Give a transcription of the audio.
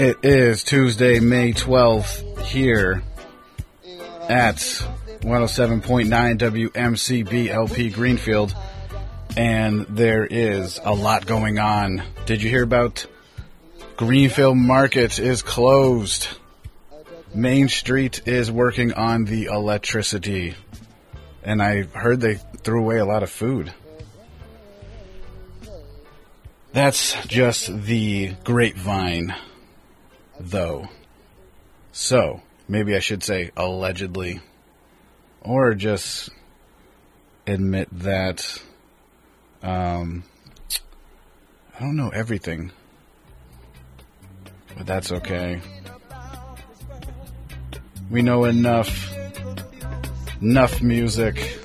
It is Tuesday, May 12th, here at 107.9 WMCB LP Greenfield, and there is a lot going on. Did you hear about Greenfield Market is closed? Main Street is working on the electricity, and I heard they threw away a lot of food. That's just the grapevine, though. So, maybe I should say allegedly. Or just admit that I don't know everything. But that's okay. We know enough music